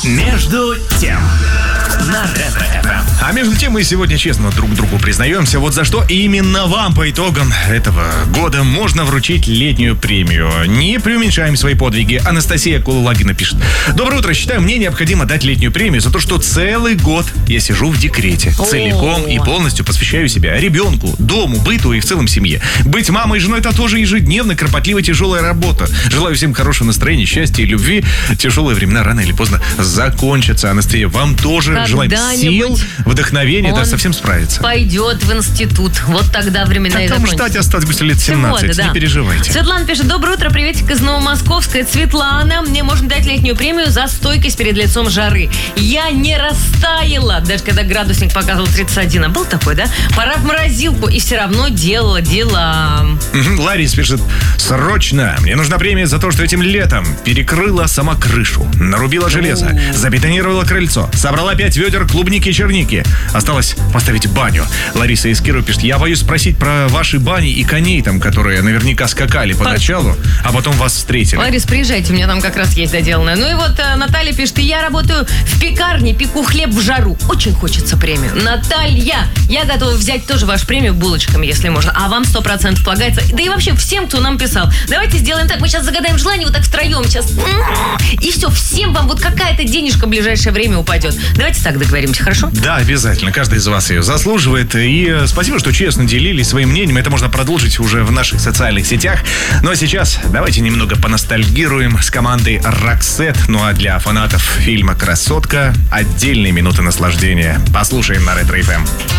Между тем на Ретро-ФМ. А между тем мы сегодня честно друг другу признаемся, вот за что именно вам по итогам этого года можно вручить летнюю премию. Не преуменьшаем свои подвиги. Анастасия Кулулагина пишет: доброе утро, считаю, мне необходимо дать летнюю премию за то, что целый год я сижу в декрете. Целиком и полностью посвящаю себя ребенку, дому, быту и в целом семье. Быть мамой и женой — это тоже ежедневно кропотливая тяжелая работа. Желаю всем хорошего настроения, счастья и любви. Тяжелые времена рано или поздно закончатся. Анастасия, вам тоже желаем сил, вдохновения, да, совсем справиться. Пойдет в институт. Вот тогда времена и там закончатся. ждать осталось быстро лет 17, не переживайте. Светлана пишет: доброе утро, приветик из Новомосковска. Это Светлана. Мне можно дать летнюю премию за стойкость перед лицом жары. Я не растаяла, даже когда градусник показывал 31. А был такой, да? Пора в морозилку. И все равно делала дела. Ларис пишет: срочно, мне нужна премия за то, что этим летом перекрыла сама крышу, нарубила железо, забетонировала крыльцо, собрала 5 ведер клубники и черники. Осталось поставить баню. Лариса из Кирова пишет: я боюсь спросить про ваши бани и коней там, которые наверняка скакали поначалу, а потом вас встретили. Ларис, приезжайте, у меня там как раз есть доделанное. Ну и вот Наталья пишет: я работаю в пекарне, пеку хлеб в жару. Очень хочется премию. Наталья, я готова взять тоже вашу премию булочками, если можно. А вам 100% полагается. Да и вообще всем, кто нам писал. Давайте сделаем так, мы сейчас загадаем желание вот так втроем сейчас. И все, всем вам вот какая-то денежка в ближайшее время упадет. Давайте так договоримся, хорошо? Да, обязательно. Каждый из вас ее заслуживает. И спасибо, что честно делились своим мнением. Это можно продолжить уже в наших социальных сетях. Ну а сейчас давайте немного поностальгируем с командой Roxette. Ну а для фанатов фильма «Красотка» отдельные минуты наслаждения. Послушаем на Ретро-ФМ.